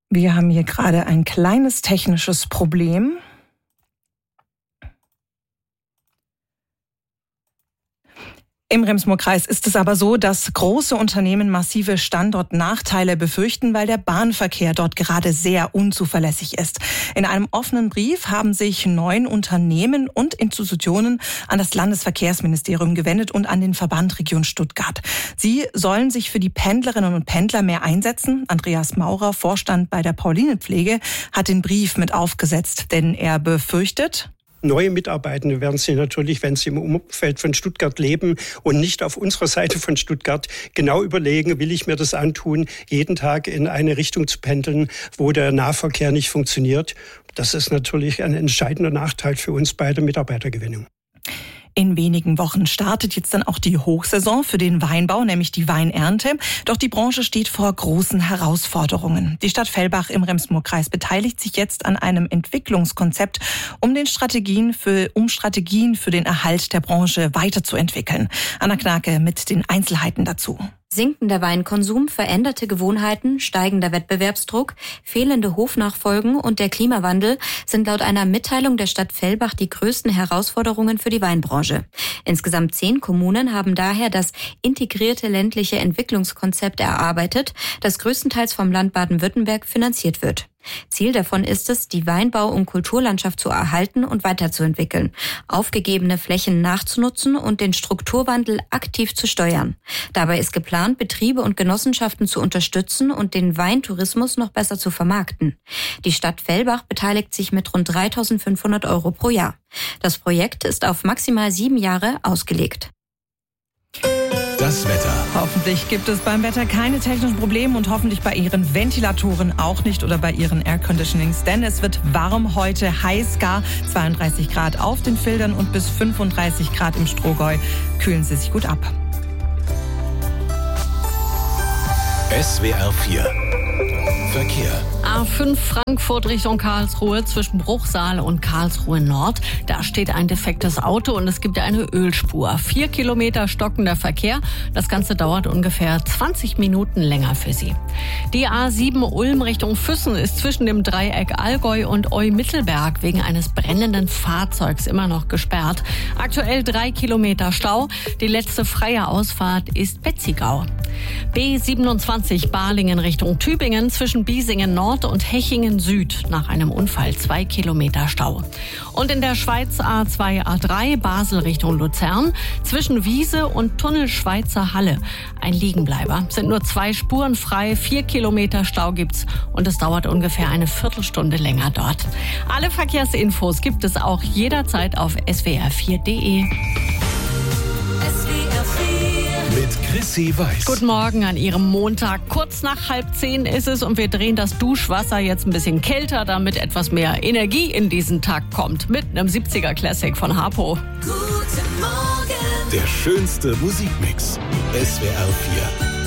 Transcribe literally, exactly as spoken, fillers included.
Wir haben hier gerade ein kleines technisches Problem. Im Rems-Murr-Kreis ist es aber so, dass große Unternehmen massive Standortnachteile befürchten, weil der Bahnverkehr dort gerade sehr unzuverlässig ist. In einem offenen Brief haben sich neun Unternehmen und Institutionen an das Landesverkehrsministerium gewendet und an den Verband Region Stuttgart. Sie sollen sich für die Pendlerinnen und Pendler mehr einsetzen. Andreas Maurer, Vorstand bei der Paulinenpflege, hat den Brief mit aufgesetzt, denn er befürchtet: Neue Mitarbeitende werden sich natürlich, wenn sie im Umfeld von Stuttgart leben und nicht auf unserer Seite von Stuttgart, genau überlegen, will ich mir das antun, jeden Tag in eine Richtung zu pendeln, wo der Nahverkehr nicht funktioniert. Das ist natürlich ein entscheidender Nachteil für uns bei der Mitarbeitergewinnung. In wenigen Wochen startet jetzt dann auch die Hochsaison für den Weinbau, nämlich die Weinernte. Doch die Branche steht vor großen Herausforderungen. Die Stadt Fellbach im Rems-Murr-Kreis beteiligt sich jetzt an einem Entwicklungskonzept, um den Strategien für, um Strategien für den Erhalt der Branche weiterzuentwickeln. Anna Knake mit den Einzelheiten dazu. Sinkender Weinkonsum, veränderte Gewohnheiten, steigender Wettbewerbsdruck, fehlende Hofnachfolgen und der Klimawandel sind laut einer Mitteilung der Stadt Fellbach die größten Herausforderungen für die Weinbranche. Insgesamt zehn Kommunen haben daher das integrierte ländliche Entwicklungskonzept erarbeitet, das größtenteils vom Land Baden-Württemberg finanziert wird. Ziel davon ist es, die Weinbau- und Kulturlandschaft zu erhalten und weiterzuentwickeln, aufgegebene Flächen nachzunutzen und den Strukturwandel aktiv zu steuern. Dabei ist geplant, Betriebe und Genossenschaften zu unterstützen und den Weintourismus noch besser zu vermarkten. Die Stadt Fellbach beteiligt sich mit rund dreitausendfünfhundert Euro pro Jahr. Das Projekt ist auf maximal sieben Jahre ausgelegt. Das Wetter. Hoffentlich gibt es beim Wetter keine technischen Probleme und hoffentlich bei Ihren Ventilatoren auch nicht oder bei Ihren Airconditionings, denn es wird warm heute, heiß gar zweiunddreißig Grad auf den Fildern und bis fünfunddreißig Grad im Strohgäu. Kühlen Sie sich gut ab. S W R vier Verkehr. A fünf Frankfurt Richtung Karlsruhe zwischen Bruchsal und Karlsruhe Nord. Da steht ein defektes Auto und es gibt eine Ölspur. Vier Kilometer stockender Verkehr. Das Ganze dauert ungefähr zwanzig Minuten länger für Sie. Die A sieben Ulm Richtung Füssen ist zwischen dem Dreieck Allgäu und Eu-Mittelberg wegen eines brennenden Fahrzeugs immer noch gesperrt. Aktuell drei Kilometer Stau. Die letzte freie Ausfahrt ist Betzigau. B siebenundzwanzig Balingen Richtung Tübingen zwischen Biesingen Nord und Hechingen Süd nach einem Unfall zwei Kilometer Stau. Und in der Schweiz A zwei A drei Basel Richtung Luzern zwischen Wiese und Tunnel Schweizer Halle. Ein Liegenbleiber. Sind nur zwei Spuren frei, vier Kilometer Stau gibt's und es dauert ungefähr eine Viertelstunde länger dort. Alle Verkehrsinfos gibt es auch jederzeit auf S W R vier Punkt de. Mit Chrissy Weiß. Guten Morgen an Ihrem Montag. Kurz nach halb zehn ist es und wir drehen das Duschwasser jetzt ein bisschen kälter, damit etwas mehr Energie in diesen Tag kommt. Mit einem siebziger Classic von Harpo. Guten Morgen. Der schönste Musikmix. S W R vier.